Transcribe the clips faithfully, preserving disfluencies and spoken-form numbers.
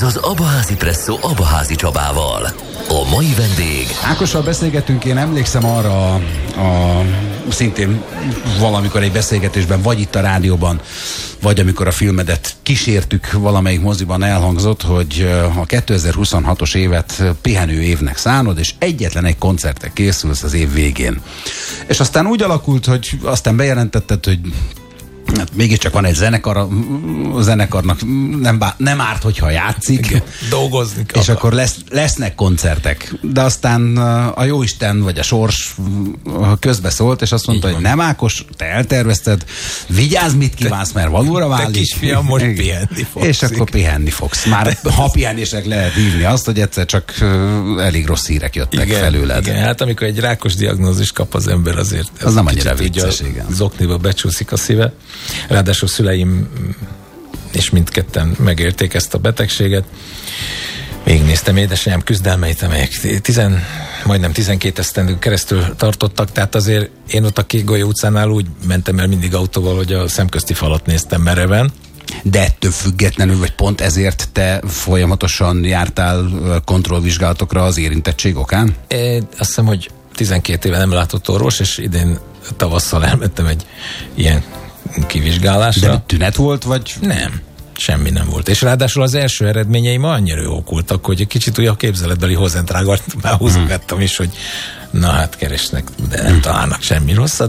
Ez az Abaházi Presszó Abaházi Csabával. A mai vendég... Ákossal beszélgetünk, én emlékszem arra a, a szintén valamikor egy beszélgetésben, vagy itt a rádióban, vagy amikor a filmedet kísértük, valamelyik moziban elhangzott, hogy a kétezer-huszonhatos évet pihenő évnek szánod, és egyetlen egy koncertre készülsz az év végén. És aztán úgy alakult, hogy aztán bejelentetted, hogy hát mégiscsak van egy zenekar, a zenekarnak nem, bá, nem árt, hogyha játszik. Igen, dolgozni kell. És akkor lesz, lesznek koncertek. De aztán a jóisten vagy a sors közbeszólt, és azt mondta, hogy nem Ákos, te eltervezted, vigyázz, mit kívánsz, mert valóra válik. Te kisfiam, most pihenni fogsz. És akkor pihenni fogsz. Már ha pihenések lehet hívni azt, hogy egyszer csak elég rossz hírek jöttek igen, felőled. Igen, hát amikor egy rákos diagnózis kap az ember, azért az nem annyira vicces, igen. Zokniba becsúszik a szíve. Ráadásul szüleim és mindketten megérték ezt a betegséget. Végignéztem édesanyám küzdelmeit, amelyek tizen, majdnem tizenkét esztendőn keresztül tartottak, tehát azért én ott a Kékgolyó utcánál úgy mentem el mindig autóval, hogy a szemközti falat néztem mereven. De ettől függetlenül, vagy pont ezért te folyamatosan jártál kontrollvizsgálatokra az érintettség okán? É, azt hiszem, hogy tizenkét éve nem látott orvos, és idén tavasszal elmentem egy ilyen kivizsgálásra. De tünet volt, vagy? Nem, semmi nem volt. És ráadásul az első eredményeim annyira jók voltak, hogy egy kicsit úgy a képzeletbeli hozentrágat már húzogattam is, hogy na hát keresnek, de nem találnak semmi rosszat.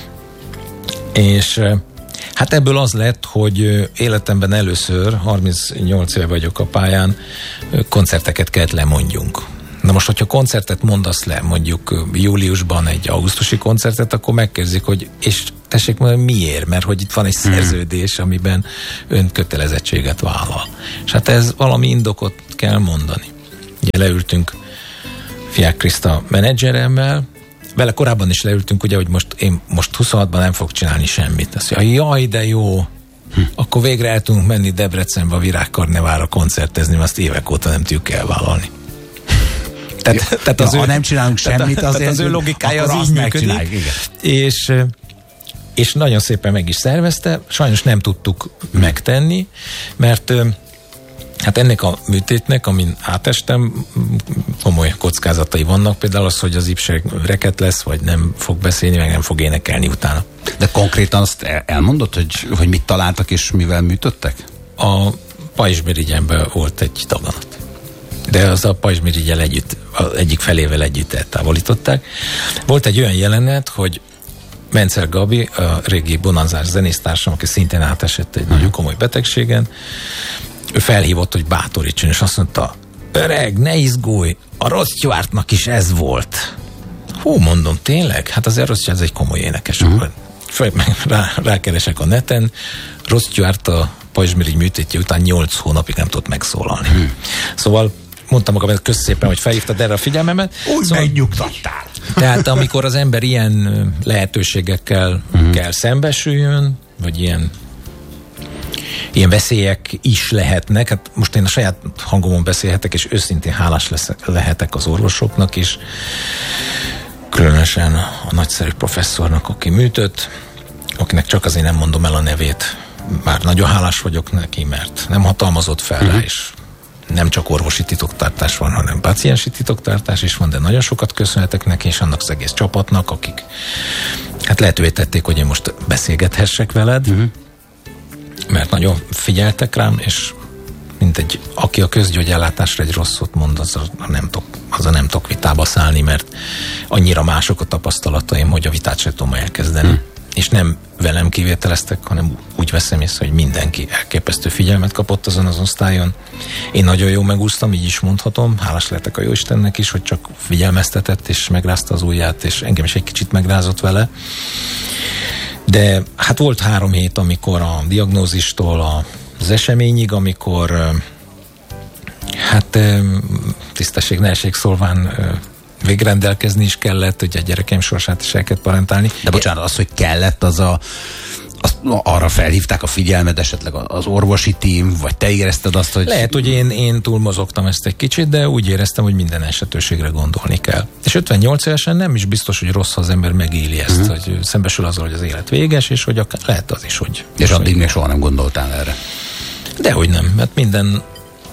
És hát ebből az lett, hogy életemben először, harmincnyolc éve vagyok a pályán, koncerteket kellett lemondjunk. Na most, hogyha koncertet mondasz le, mondjuk júliusban egy augusztusi koncertet, akkor megkérdezik, hogy és tessék mondani, miért? Mert hogy itt van egy szerződés, amiben ön kötelezettséget vállal. És hát ez valami indokot kell mondani. Ugye leültünk Fiák Kriszta menedzseremmel, vele korábban is leültünk, ugye, hogy most én most huszonhatban nem fog csinálni semmit. Azt mondja, jaj, de jó, hm. akkor végre el tudunk menni Debrecenbe a Virágkarnevára koncertezni, azt évek óta nem tudjuk elvállalni. Tehát, ja, tehát az ja, ő, ha nem csinálunk semmit, tehát, azért az ő logikája az így működik. És, és nagyon szépen meg is szervezte, sajnos nem tudtuk megtenni, mert hát ennek a műtétnek, amin átestem, komoly kockázatai vannak, például az, hogy az ipseg reket lesz, vagy nem fog beszélni, meg nem fog énekelni utána. De konkrétan azt elmondod, hogy, hogy mit találtak és mivel műtöttek? A pajzsmirigyemben volt egy daganat. De az a pajzsmirigyel együtt, az egyik felével együtt eltávolították. Volt egy olyan jelenet, hogy Mencer Gabi, a régi bonanzás zenésztársam, aki szintén átesett egy uh-huh. nagyon komoly betegségen, ő felhívott, hogy bátorítson, és azt mondta, öreg, ne izgulj, a Rod Stewartnak is ez volt. Hú, mondom, tényleg? Hát azért Rod Stewart ez egy komoly énekes. Uh-huh. Föl, rá, rákeresek a neten, Rod Stewart a pajzsmirigy műtétje után nyolc hónapig nem tudott megszólalni. Uh-huh. Szóval mondtam magam, hogy kösz szépen, hogy felhívtad erre a figyelmemet. Úgy szóval, megnyugtattál. Tehát amikor az ember ilyen lehetőségekkel uh-huh. kell szembesüljön, vagy ilyen ilyen veszélyek is lehetnek. Hát most én a saját hangomon beszélhetek, és őszintén hálás leszek, lehetek az orvosoknak is. Különösen a nagyszerű professzornak, aki műtött, akinek csak azért nem mondom el a nevét. Bár nagyon hálás vagyok neki, mert nem hatalmazott fel rá, és nem csak orvosi titoktartás van, hanem páciensi titoktartás is van, de nagyon sokat köszönhetek neki, és annak az egész csapatnak, akik hát lehetővé tették, hogy én most beszélgethessek veled, uh-huh. mert nagyon figyeltek rám, és mint egy, aki a közgyógyellátásra egy rosszot mond, az a nem tok, az a nem tok vitába szállni, mert annyira mások a tapasztalataim, hogy a vitát se tudom elkezdeni. Uh-huh. És nem velem kivételeztek, hanem úgy veszem észre, hogy mindenki elképesztő figyelmet kapott azon az osztályon. Én nagyon jól megúsztam, így is mondhatom. Hálás lehetek a Jóistennek is, hogy csak figyelmeztetett, és megrázta az ujját, és engem is egy kicsit megrázott vele. De hát volt három hét, amikor a diagnózistól az eseményig, amikor hát tisztesség, nehézség szólván végrendelkezni is kellett, hogy a gyerekeim sorsát is el kellett parentálni. De bocsánat, az, hogy kellett, az a azt, arra felhívták a figyelmed esetleg az orvosi tím, vagy te érezted azt, hogy... Lehet, hogy én, én túlmozogtam ezt egy kicsit, de úgy éreztem, hogy minden esetőségre gondolni kell. És ötvennyolc évesen nem is biztos, hogy rossz, ha az ember megéli ezt, uh-huh. hogy szembesül azzal, hogy az élet véges, és hogy lehet az is, hogy... És addig még soha nem gondoltál erre? Dehogy nem, mert minden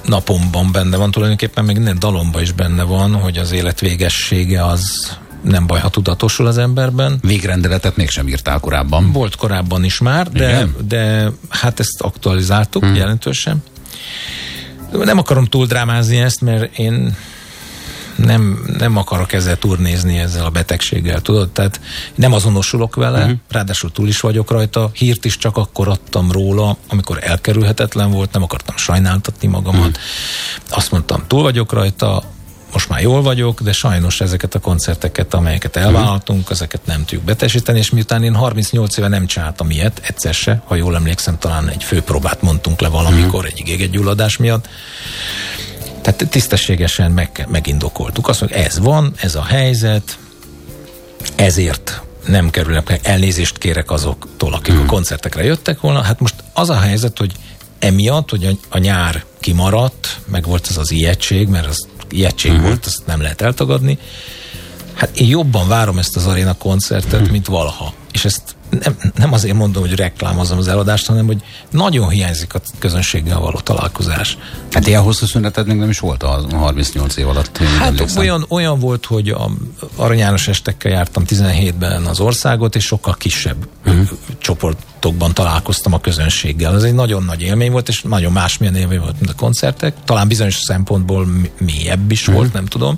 napomban benne van, tulajdonképpen még minden dalomban is benne van, hogy az élet végessége az nem baj, ha tudatosul az emberben. Végrendeletet mégsem írtál korábban. Volt korábban is már, de, de hát ezt aktualizáltuk hmm. jelentősen. Nem akarom túl drámázni ezt, mert én nem, nem akarok ezzel turnézni, ezzel a betegséggel, tudod? Tehát nem azonosulok vele, uh-huh. ráadásul túl is vagyok rajta. Hírt is csak akkor adtam róla, amikor elkerülhetetlen volt, nem akartam sajnáltatni magamat. Uh-huh. Azt mondtam, túl vagyok rajta, most már jól vagyok, de sajnos ezeket a koncerteket, amelyeket elvállaltunk, ezeket nem tudjuk betesíteni, és miután én harmincnyolc éve nem csináltam ilyet, egyszer se, ha jól emlékszem, talán egy főpróbát mondtunk le valamikor, uh-huh. egy égegyulladás miatt. Tehát tisztességesen meg, megindokoltuk. Azt mondjuk, ez van, ez a helyzet, ezért nem kerülnek, elnézést kérek azoktól, akik hmm. a koncertekre jöttek volna. Hát most az a helyzet, hogy emiatt, hogy a, a nyár kimaradt, meg volt ez az ijegység, mert az ijegység hmm. volt, azt nem lehet eltagadni. Hát én jobban várom ezt az aréna koncertet, hmm. mint valaha. És ezt nem, nem azért mondom, hogy reklámozom az eladást, hanem, hogy nagyon hiányzik a közönséggel való találkozás. Hát ilyen hosszú szüneted még nem is volt a harmincnyolc év alatt. Hát olyan, olyan volt, hogy a Arany János estekkel jártam tizenhétben az országot, és sokkal kisebb uh-huh. csoportokban találkoztam a közönséggel. Ez egy nagyon nagy élmény volt, és nagyon másmilyen élmény volt, mint a koncertek. Talán bizonyos szempontból mélyebb is uh-huh. volt, nem tudom.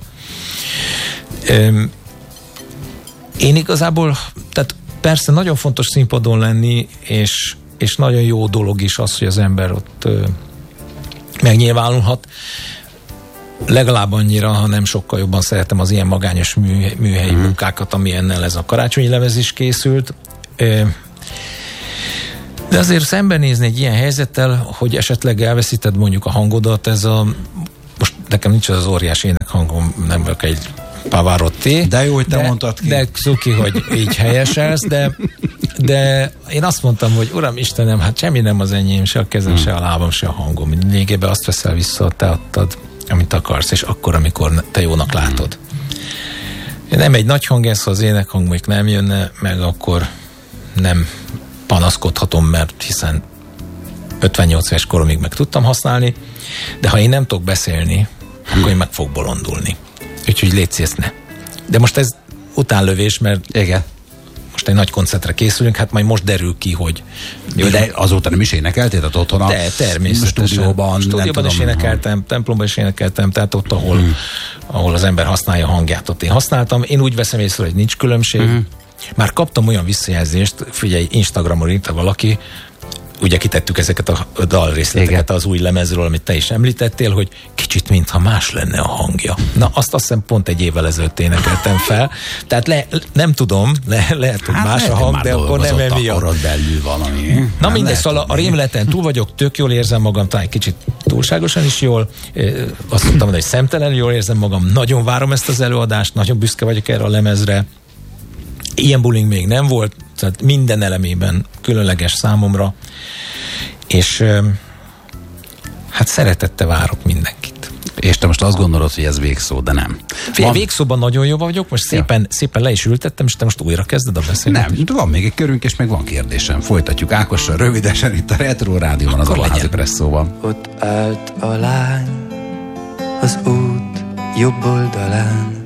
Én igazából, tehát persze nagyon fontos színpadon lenni, és, és nagyon jó dolog is az, hogy az ember ott ö, megnyilvánulhat. Legalább annyira, ha nem sokkal jobban szeretem az ilyen magányos mű, műhelyi mm. munkákat, amilyennel ez a karácsonyi lemez is készült. Ö, de azért szembenézni egy ilyen helyzettel, hogy esetleg elveszíted mondjuk a hangodat, ez a, most nekem nincs az óriás énekhangom, nem vagyok egy Pavarotti. De jó, hogy te de, mondtad ki. De cuki, hogy így helyeselsz, de, de én azt mondtam, hogy Uram Istenem, hát semmi nem az enyém, se a kezem, hmm. se a lábam, se a hangom. Lényegében azt veszel vissza, te adtad, amit akarsz, és akkor, amikor te jónak látod. Hmm. Nem egy nagy hangesz, ha az énekhang még nem jönne, meg akkor nem panaszkodhatom, mert hiszen ötvennyolc éves koromig meg tudtam használni, de ha én nem tudok beszélni, hmm. akkor én meg fog bolondulni. Úgyhogy légy ezt ne. De most ez utánlövés, mert igen. most egy nagy koncertre készülünk, hát majd most derül ki, hogy... Jó, de azóta nem is énekeltél, tehát otthon a de, természetesen. stúdióban, stúdióban is énekeltem, templomban is énekeltem, tehát ott, ahol, hmm. ahol az ember használja a hangját, ott én használtam. Én úgy veszem észre, hogy nincs különbség. Hmm. Már kaptam olyan visszajelzést, figyelj, Instagramon írta valaki, ugye kitettük ezeket a dalrészleteket az új lemezről, amit te is említettél, hogy kicsit mintha más lenne a hangja. Na, azt azt hiszem pont egy évvel ezelőtt énekeltem fel. Tehát le, nem tudom, le, lehet, hogy hát más a hang, de akkor nem emiatt. belül valami. Na mindegy, szóval a rémleten túl vagyok, tök jól érzem magam, talán egy kicsit túlságosan is jól. Azt mondtam, hogy szemtelenül jól érzem magam, nagyon várom ezt az előadást, nagyon büszke vagyok erre a lemezre. Ilyen bullying még nem volt, tehát minden elemében különleges számomra, és hát szeretettel várok mindenkit. És te most azt gondolod, hogy ez végszó, de nem. Van... Végszóban nagyon jó vagyok, most szépen, ja. szépen le is ültettem, és te most újra kezded a beszélgetést. Nem, van még egy körünk, és meg van kérdésem. Folytatjuk Ákossal rövidesen itt a Retro Rádióban, az Alházi Presszóban. Ott állt a lány az út jobb oldalán,